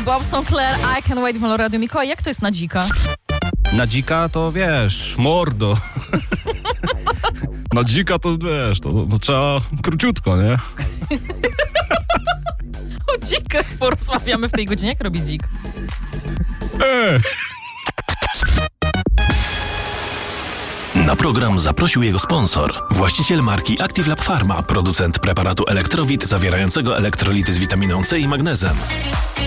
Bob Sinclair, I Can Wait w Halo Radio. Mikołaj, jak to jest na dzika? Na dzika to wiesz, mordo. Na dzika to wiesz, to trzeba króciutko, nie? O dzikach porozmawiamy w tej godzinie. Jak robi dzik? Na program zaprosił jego sponsor, właściciel marki Active Lab Pharma, producent preparatu Elektrowit zawierającego elektrolity z witaminą C i magnezem.